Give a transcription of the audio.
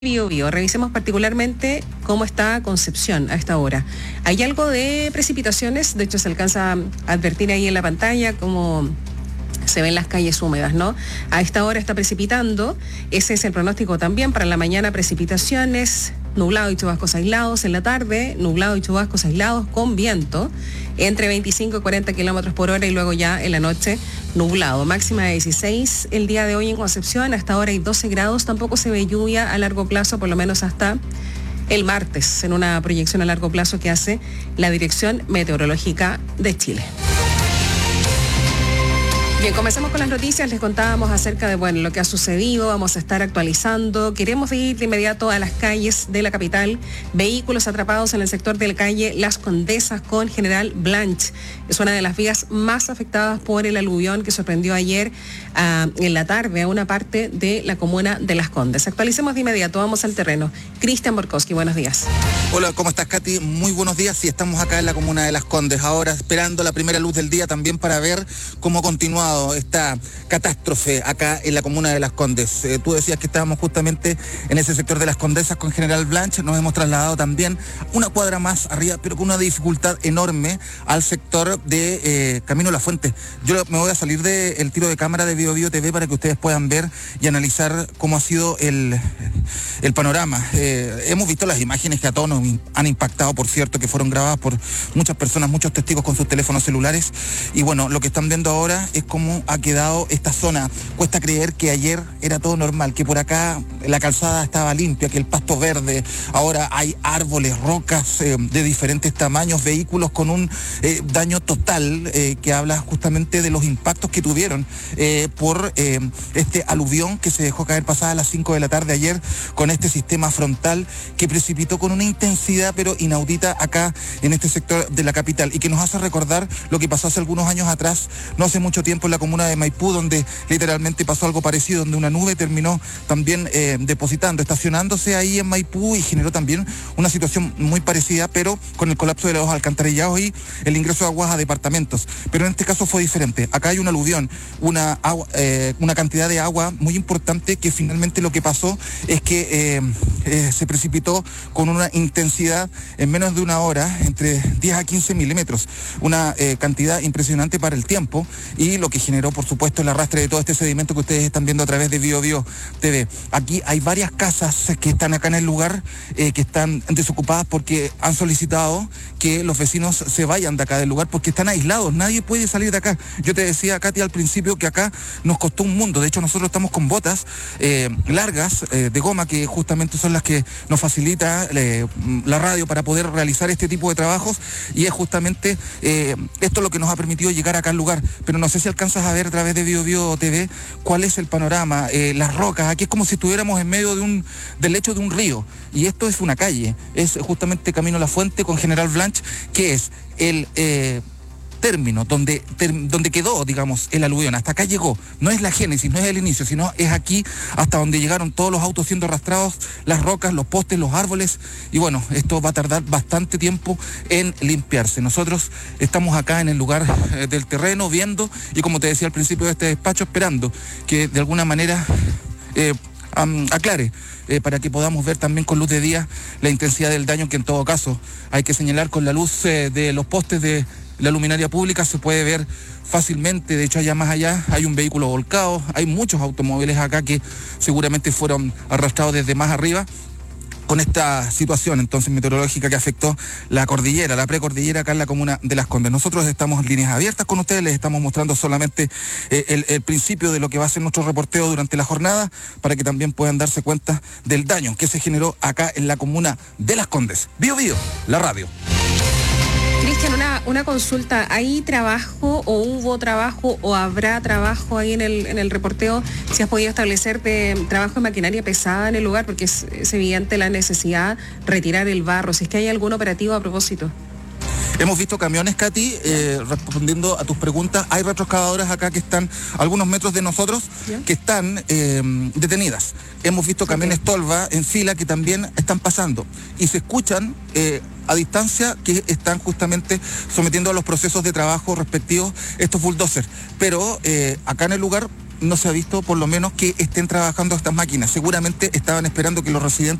Biobío. Revisemos particularmente cómo está Concepción a esta hora. Hay algo de precipitaciones, de hecho se alcanza a advertir ahí en la pantalla cómo se ven las calles húmedas, ¿no? A esta hora está precipitando, ese es el pronóstico también para la mañana, precipitaciones, nublado y chubascos aislados en la tarde, nublado y chubascos aislados con viento entre 25 y 40 kilómetros por hora y luego ya en la noche nublado. Máxima de 16 el día de hoy en Concepción, hasta ahora hay 12 grados, tampoco se ve lluvia a largo plazo, por lo menos hasta el martes, en una proyección a largo plazo que hace la Dirección Meteorológica de Chile. Bien, comencemos con las noticias. Les contábamos acerca de lo que ha sucedido. Vamos a estar actualizando. Queremos ir de inmediato a las calles de la capital. Vehículos atrapados en el sector de la calle Las Condesas con General Blanch. Es una de las vías más afectadas por el aluvión que sorprendió ayer en la tarde a una parte de la comuna de Las Condes. Actualicemos de inmediato. Vamos al terreno. Cristian Borkowski, buenos días. Hola, ¿cómo estás, Katy? Muy buenos días. Sí, estamos acá en la comuna de Las Condes, ahora esperando la primera luz del día también para ver cómo ha continuado esta catástrofe acá en la comuna de Las Condes. Tú decías que estábamos justamente en ese sector de Las Condesas con General Blanch. Nos hemos trasladado también una cuadra más arriba, pero con una dificultad enorme al sector de Camino La Fuente. Yo me voy a salir del tiro de cámara de Biobío TV para que ustedes puedan ver y analizar cómo ha sido el panorama. Hemos visto las imágenes que a todos nos han impactado, por cierto, que fueron grabadas por muchas personas, muchos testigos con sus teléfonos celulares. Y bueno, lo que están viendo ahora es cómo ha quedado esta zona. Cuesta creer que ayer era todo normal, que por acá la calzada estaba limpia, que el pasto verde, ahora hay árboles, rocas de diferentes tamaños, vehículos con un daño total que habla justamente de los impactos que tuvieron por este aluvión que se dejó caer pasada las 5 de la tarde ayer con este sistema frontal que precipitó con una intensidad pero inaudita acá en este sector de la capital y que nos hace recordar lo que pasó hace algunos años atrás, no hace mucho tiempo en la comuna de Maipú, donde literalmente pasó algo parecido, donde una nube terminó también estacionándose ahí en Maipú y generó también una situación muy parecida, pero con el colapso de los alcantarillados y el ingreso de aguas a departamentos. Pero en este caso fue diferente. Acá hay un aluvión, una cantidad de agua muy importante que finalmente lo que pasó es que se precipitó con una intensidad en menos de una hora, entre 10 a 15 milímetros, una cantidad impresionante para el tiempo y lo que generó, por supuesto, el arrastre de todo este sedimento que ustedes están viendo a través de Biobío TV. Aquí hay varias casas que están acá en el lugar, que están desocupadas porque han solicitado que los vecinos se vayan de acá del lugar porque están aislados, nadie puede salir de acá. Yo te decía, Katy, al principio que acá nos costó un mundo. De hecho, nosotros estamos con botas largas de goma que justamente son las que nos facilita la radio para poder realizar este tipo de trabajos y es justamente esto lo que nos ha permitido llegar acá al lugar. Pero no sé si alcanzas a ver a través de Biobío TV cuál es el panorama, las rocas. Aquí es como si estuviéramos en medio del lecho de un río y esto es una calle, es justamente Camino La Fuente con General Blanch, que es el término donde quedó, digamos, el aluvión. Hasta acá llegó, no es la génesis, no es el inicio, sino es aquí hasta donde llegaron todos los autos siendo arrastrados, las rocas, los postes, los árboles, y bueno, esto va a tardar bastante tiempo en limpiarse. Nosotros estamos acá en el lugar del terreno viendo y, como te decía al principio de este despacho, esperando que de alguna manera aclare para que podamos ver también con luz de día la intensidad del daño, que en todo caso hay que señalar con la luz de los postes de la luminaria pública se puede ver fácilmente. De hecho, allá más allá hay un vehículo volcado, hay muchos automóviles acá que seguramente fueron arrastrados desde más arriba con esta situación entonces meteorológica que afectó la cordillera, la precordillera acá en la comuna de Las Condes. Nosotros estamos en líneas abiertas con ustedes, les estamos mostrando solamente el principio de lo que va a ser nuestro reporteo durante la jornada para que también puedan darse cuenta del daño que se generó acá en la comuna de Las Condes. Biobío, la radio. Cristian, una consulta. ¿Hay trabajo o hubo trabajo o habrá trabajo ahí en el reporteo? ¿Si has podido establecer trabajo de maquinaria pesada en el lugar? Porque es evidente la necesidad de retirar el barro. Si es que hay algún operativo a propósito. Hemos visto camiones, Katy, respondiendo a tus preguntas. Hay retroexcavadoras acá que están a algunos metros de nosotros, que están detenidas. Hemos visto camiones Tolva en fila que también están pasando. Y se escuchan a distancia que están justamente sometiendo a los procesos de trabajo respectivos estos bulldozers. Pero acá en el lugar no se ha visto por lo menos que estén trabajando estas máquinas. Seguramente estaban esperando que los residentes